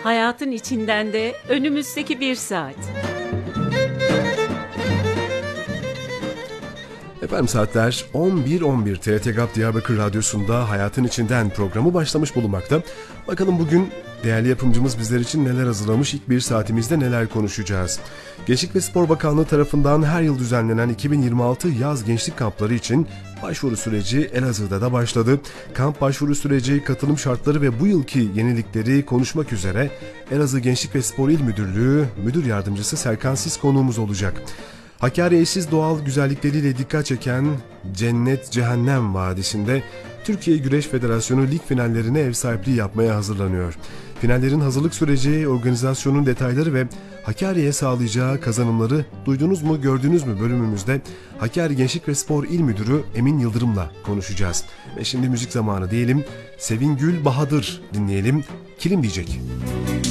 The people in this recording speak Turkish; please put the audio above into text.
Hayatın içinden de önümüzdeki bir saat. Efendim saatler 11.11 TRT GAP Diyarbakır Radyosu'nda Hayatın İçinden programı başlamış bulunmakta. Bakalım bugün değerli yapımcımız bizler için neler hazırlamış, ilk bir saatimizde neler konuşacağız. Gençlik ve Spor Bakanlığı tarafından her yıl düzenlenen 2026 yaz gençlik kampları için başvuru süreci Elazığ'da da başladı. Kamp başvuru süreci, katılım şartları ve bu yılki yenilikleri konuşmak üzere Elazığ Gençlik ve Spor İl Müdürlüğü Müdür Yardımcısı Serkan Sis konuğumuz olacak. Hakkari eşsiz doğal güzellikleriyle dikkat çeken Cennet Cehennem Vadisi'nde Türkiye Güreş Federasyonu lig finallerine ev sahipliği yapmaya hazırlanıyor. Finallerin hazırlık süreci, organizasyonun detayları ve Hakkari'ye sağlayacağı kazanımları duydunuz mu, gördünüz mü bölümümüzde Hakkari Gençlik ve Spor İl Müdürü Emin Yıldırım'la konuşacağız. Ve şimdi müzik zamanı diyelim, Sevingül Bahadır dinleyelim, Kilim Diyecek.